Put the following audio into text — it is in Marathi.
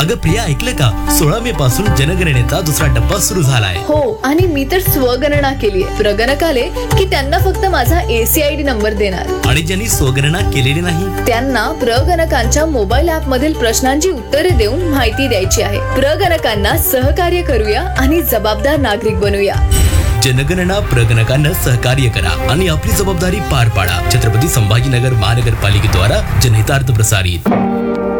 अगं प्रिया, ऐकलं का? 16 मे पासून जनगणनेचा दुसरा टप्पा सुरू झालाय. हो, आणि मी तर स्वगणना केलीये. प्रगणक आले की त्यांना फक्त माझा ACID नंबर देणार. आणि ज्यांनी स्वगणना केलेली नाही त्यांना प्रगणकांच्या मोबाईल ऍप मधील प्रश्नांची उत्तरे देऊन माहिती द्यायची आहे. प्रगणकांना सहकार्य करूया आणि जबाबदार नागरिक बनूया. जनगणना प्रगणकांना सहकार्य करा आणि आपली जबाबदारी पार पाडा. छत्रपती संभाजीनगर महानगरपालिकेद्वारा जनहितार्थ प्रसारित.